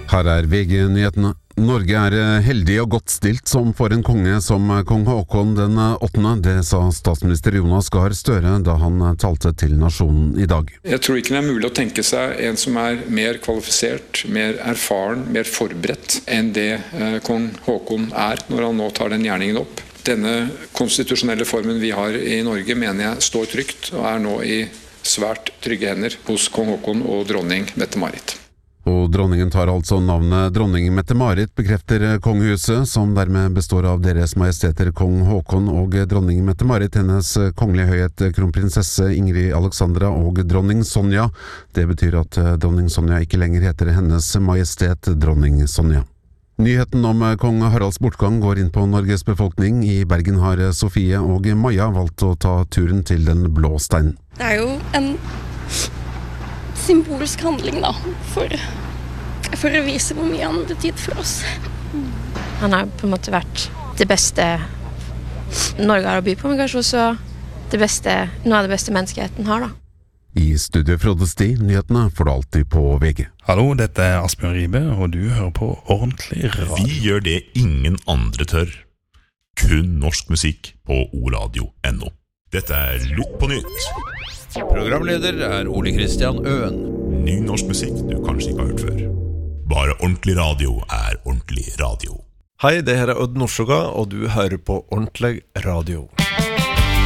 Her VG-nyhetene. Norge heldig og godt stilt som for en konge som kong Håkon den 8. Det sa statsminister Jonas Gahr Støre da han talte til nasjonen i dag. Jeg tror ikke det mulig å tenke seg en som mer kvalifisert, mer erfaren, mer forberedt enn det kong Håkon når han nå tar den gjerningen opp. Denne konstitusjonelle formen vi har i Norge mener jeg står trygt og nå i svært trygge hender hos kong Håkon og dronning Mette-Marit. Og dronningen tar altså navnet dronning Mette-Marit, bekrefter kongehuset, som dermed består av deres majesteter kong Håkon og dronning Mette-Marit, hennes kongelige høyhet kronprinsesse Ingrid Alexandra og dronning Sonja. Det betyr at dronning Sonja ikke lenger heter hennes majestet dronning Sonja. Nyheten om kong Haralds bortgang går inn på Norges befolkning. I Bergen har Sofie og Maja valgt å ta turen til den blå steinen. Det jo en symbolsk handling da, for å vise hvor mye han betydde for oss. Han har på en måte vært det beste Norge har å by på, men kanskje også noe av det beste menneskeheten har da. I studio Frode Sti, nyhetene får du alltid på VG. Hallo, dette Asbjørn Ribe, og du hører på Ordentlig Radio. Vi gjør det ingen andre tør. Kun norsk musikk på oradio.no. Dette Lytt på nytt. Programleder Ole Kristian Øen. Ny norsk musikk du kanskje ikke har hørt før. Bare ordentlig radio ordentlig radio. Hei, det her Odd Norsoga, og du hører på Ordentlig Radio.